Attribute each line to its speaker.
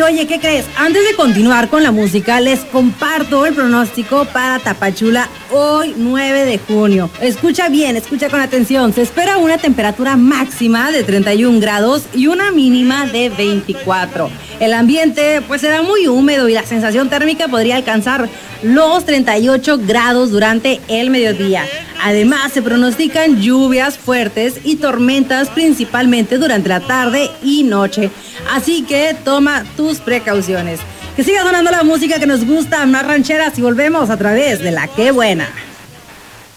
Speaker 1: oye, ¿qué crees? Antes de continuar con la música, les comparto el pronóstico para Tapachula hoy 9 de junio. Escucha bien, escucha con atención. Se espera una temperatura máxima de 31 grados y una mínima de 24. El ambiente pues será muy húmedo y la sensación térmica podría alcanzar los 38 grados durante el mediodía. Además, se pronostican lluvias fuertes y tormentas principalmente durante la tarde y noche. Así que toma tus precauciones. Que siga sonando la música que nos gusta, más rancheras, y volvemos a través de La Qué Buena.